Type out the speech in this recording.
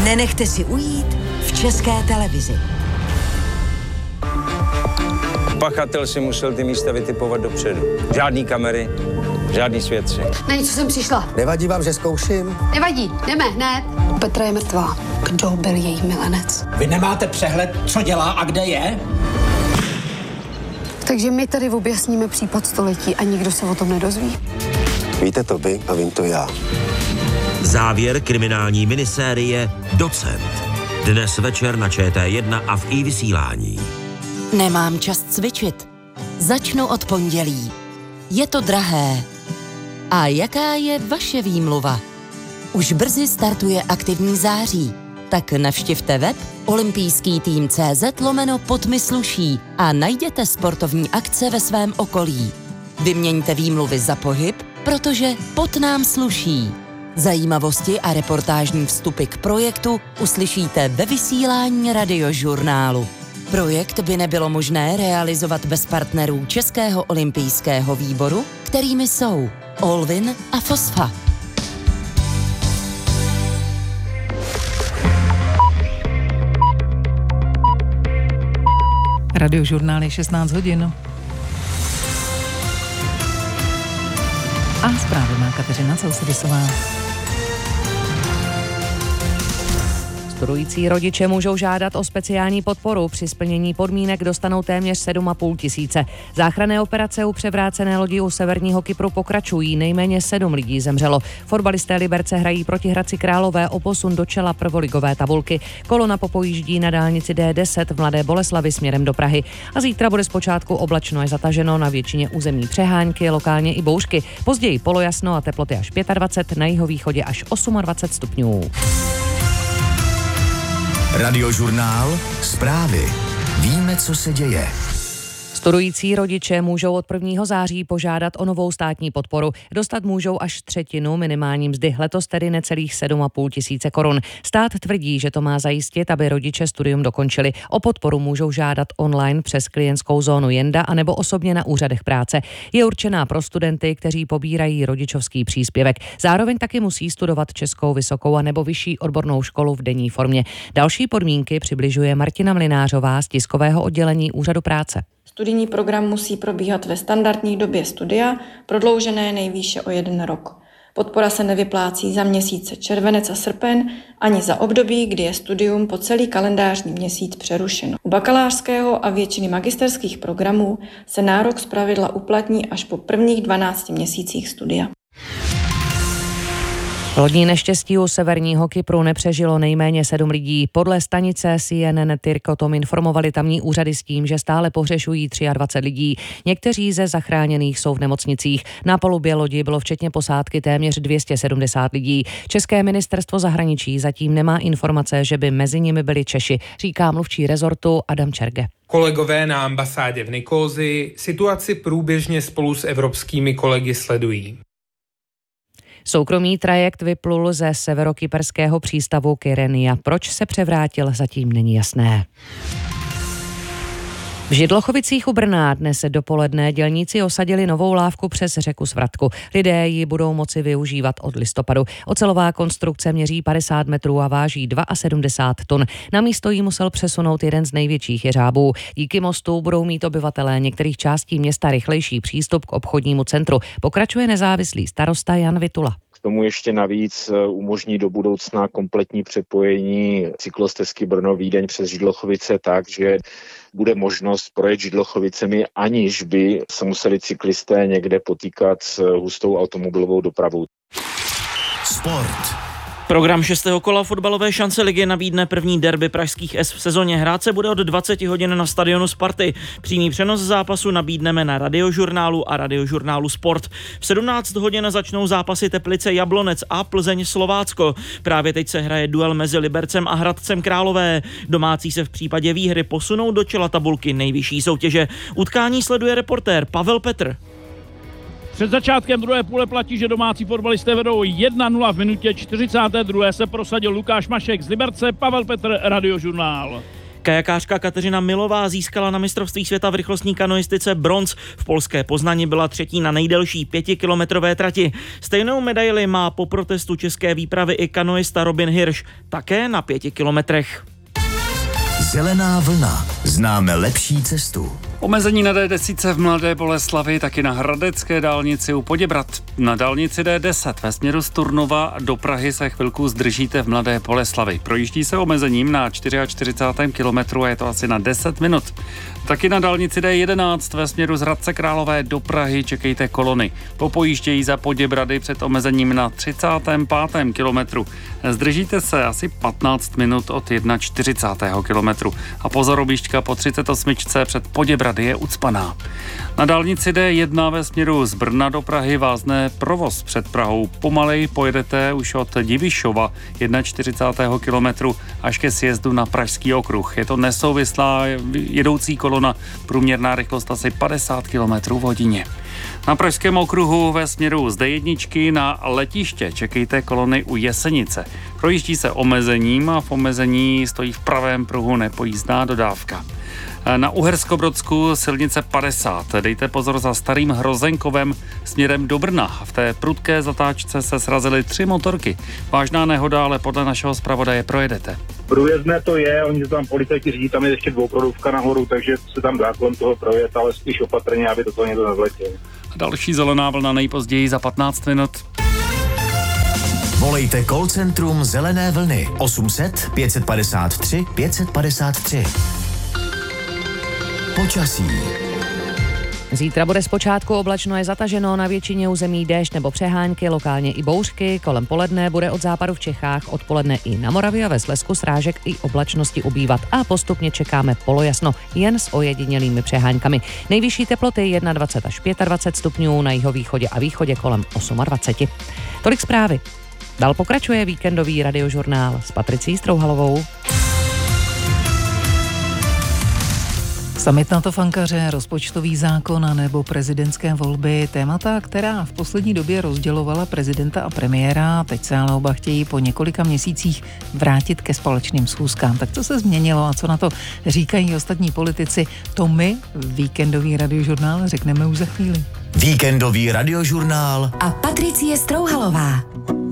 Nenechte si ujít v České televizi. Pachatel si musel ty místa vytipovat dopředu. Žádný kamery, žádný svědci. Na něco jsem přišla. Nevadí vám, že zkouším? Nevadí, jdeme hned. Petra je mrtvá. Kdo byl její milenec? Vy nemáte přehled, co dělá a kde je? Takže my tady objasníme případ století a nikdo se o tom nedozví. Víte to vy a vím to já. Závěr kriminální minisérie Docent. Dnes večer na ČT1 a v iVysílání. Nemám čas cvičit. Začnu od pondělí. Je to drahé. A jaká je vaše výmluva? Už brzy startuje aktivní září. Tak navštivte web olympijskýtým.cz/podmysluší a najděte sportovní akce ve svém okolí. Vyměňte výmluvy za pohyb, protože pot nám sluší. Zajímavosti a reportážní vstupy k projektu uslyšíte ve vysílání Radiožurnálu. Projekt by nebylo možné realizovat bez partnerů Českého olympijského výboru, kterými jsou Olvin a Fosfa. Radiožurnál je 16 hodin. A zprávy má Kateřina Celsedisová. Studující rodiče můžou žádat o speciální podporu. Při splnění podmínek dostanou téměř 7,5 tisíce. Záchranné operace u převrácené lodi u severního Kypru pokračují. Nejméně 7 lidí zemřelo. Fotbalisté Liberce hrají proti Hradci Králové o posun do čela prvoligové tabulky. Kolona popojíždí na dálnici D10 v Mladé Boleslavi směrem do Prahy. A zítra bude zpočátku oblačno, je zataženo, na většině území přehánky, lokálně i bouřky. Později polojasno a teploty až 25, na jihovýchodě až 28 stupňů. Radiožurnál, zprávy. Víme, co se děje. Studující rodiče můžou od 1. září požádat o novou státní podporu. Dostat můžou až třetinu minimální mzdy, letos tedy necelých 7,5 tisíce korun. Stát tvrdí, že to má zajistit, aby rodiče studium dokončili. O podporu můžou žádat online přes klientskou zónu Jenda anebo osobně na úřadech práce. Je určená pro studenty, kteří pobírají rodičovský příspěvek. Zároveň taky musí studovat českou vysokou anebo vyšší odbornou školu v denní formě. Další podmínky přibližuje Martina Mlynářová z tiskového oddělení Úřadu práce. Studijní program musí probíhat ve standardní době studia, prodloužené nejvýše o 1 rok. Podpora se nevyplácí za měsíce červenec a srpen, ani za období, kdy je studium po celý kalendářní měsíc přerušeno. U bakalářského a většiny magisterských programů se nárok zpravidla uplatní až po prvních 12 měsících studia. Lodní neštěstí u severního Kypru nepřežilo nejméně 7 lidí. Podle stanice CNN Tyrk o tom informovali tamní úřady s tím, že stále pohřešují 23 lidí. Někteří ze zachráněných jsou v nemocnicích. Na palubě lodi bylo včetně posádky téměř 270 lidí. České ministerstvo zahraničí zatím nemá informace, že by mezi nimi byli Češi, říká mluvčí rezortu Adam Čerge. Kolegové na ambasádě v Nikózi situaci průběžně spolu s evropskými kolegy sledují. Soukromý trajekt vyplul ze severokyperského přístavu Kyrenia. Proč se převrátil, zatím není jasné. V Židlochovicích u Brna dnes dopoledne dělníci osadili novou lávku přes řeku Svratku. Lidé ji budou moci využívat od listopadu. Ocelová konstrukce měří 50 metrů a váží 72 tun. Na místo jí musel přesunout jeden z největších jeřábů. Díky mostu budou mít obyvatelé některých částí města rychlejší přístup k obchodnímu centru. Pokračuje nezávislý starosta Jan Vitula. K tomu ještě navíc umožní do budoucna kompletní přepojení cyklostezky Brno-Vídeň přes Židlochovice tak, že bude možnost projet Židlochovicemi, aniž by se museli cyklisté někde potýkat s hustou automobilovou dopravou. Sport. Program 6. kola fotbalové šance ligy nabídne první derby pražských S v sezóně. Hrát se bude od 20 hodin na stadionu Sparty. Přímý přenos zápasu nabídneme na Radiožurnálu a Radiožurnálu Sport. V 17 hodin začnou zápasy Teplice Jablonec a Plzeň Slovácko. Právě teď se hraje duel mezi Libercem a Hradcem Králové. Domácí se v případě výhry posunou do čela tabulky nejvyšší soutěže. Utkání sleduje reportér Pavel Petr. Před začátkem druhé půle platí, že domácí fotbalisté vedou 1-0 v minutě 42. se prosadil Lukáš Mašek z Liberce, Pavel Petr, Radiožurnál. Kajakářka Kateřina Milová získala na mistrovství světa v rychlostní kanoistice bronz. V polské Poznani byla třetí na nejdelší 5kilometrové trati. Stejnou medaili má po protestu české výpravy i kanoista Robin Hirsch, také na 5 kilometrech. Zelená vlna. Známe lepší cestu. Omezení na D10 v Mladé Boleslavi, taky na hradecké dálnici u Poděbrad. Na dálnici D10 ve směru z Turnova do Prahy se chvilku zdržíte v Mladé Boleslavi. Projíždí se omezením na 44. kilometru a je to asi na 10 minut. Taky na dálnici D11 ve směru z Hradce Králové do Prahy čekejte kolony. Popojíždějí za Poděbrady před omezením na 35. kilometru. Zdržíte se asi 15 minut od 41. kilometru. A pozorobišťka po 38. před Poděbrady je ucpaná. Na dálnici D1 ve směru z Brna do Prahy vázne provoz před Prahou. Pomalej pojedete už od Divišova 41. kilometru až ke sjezdu na Pražský okruh. Je to nesouvislá jedoucí kolona, průměrná rychlost asi 50 km v hodině. Na Pražském okruhu ve směru z D1 na letiště čekejte kolony u Jesenice. Projíždí se omezením a v omezení stojí v pravém pruhu nepojízdná dodávka. Na Uherskobrodsku silnice 50. Dejte pozor za Starým Hrozenkovem směrem do Brna. V té prudké zatáčce se srazily 3 motorky. Vážná nehoda, ale podle našeho zpravodaje projedete. Průjezdné to je, oni se tam policajti řídí, tam je ještě dvouprodovka nahoru, takže se tam dá kolem toho projet, ale spíš opatrně, aby do toho někdo nezletěl. Další zelená vlna nejpozději za 15 minut. Volejte call centrum Zelené vlny 800 553 553. Počasí. Zítra bude zpočátku oblačno, je zataženo, na většině území déšť nebo přehánky, lokálně i bouřky. Kolem poledne bude od západu v Čechách, odpoledne i na Moravě a ve Slezsku srážek i oblačnosti ubývat a postupně čekáme polojasno, jen s ojedinělými přeháňkami. Nejvyšší teploty 21 až 25 stupňů, na jihovýchodě a východě kolem 28. Tolik zprávy. Dál pokračuje víkendový radiožurnál s Patricí Strouhalovou. Summit NATO v Ankaře, rozpočtový zákon a nebo prezidentské volby, témata, která v poslední době rozdělovala prezidenta a premiéra, teď se ale oba chtějí po několika měsících vrátit ke společným schůzkám. Tak co se změnilo a co na to říkají ostatní politici, to my, víkendový radiožurnál, řekneme už za chvíli. Víkendový radiožurnál a Patricie Strouhalová.